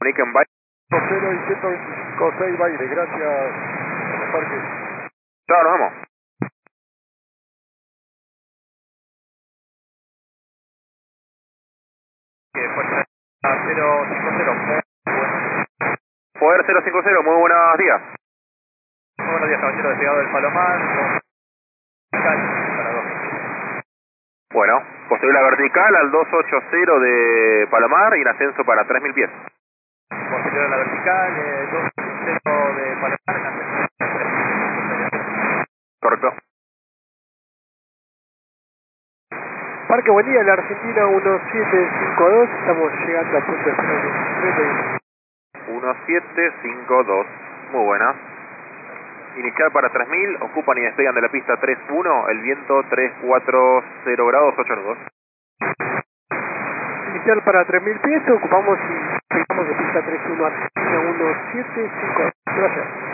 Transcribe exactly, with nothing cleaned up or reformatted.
Comuniquen Baile. cero y ciento veinticinco seis Baile, gracias, Parque. Chao, nos vamos. cero cinco cero. Poder cero cinco cero, muy buenos días. Muy buenos días, caballero, despegado del Palomar. Para dos. Bueno, posterior la vertical al doscientos ochenta de Palomar y en ascenso para tres mil pies. Posterior a la vertical, eh, dos cero de Palomar. Correcto. Parque, buen día, la Argentina uno siete cinco dos, estamos llegando a punto de final. uno siete cinco dos, muy buenas. Inicial para tres mil, ocupan y despegan de la pista tres uno, el viento trescientos cuarenta grados ocho nudos. Inicial para tres mil pies, ocupamos y despegamos de pista tres uno Argentina uno siete cinco dos. Gracias.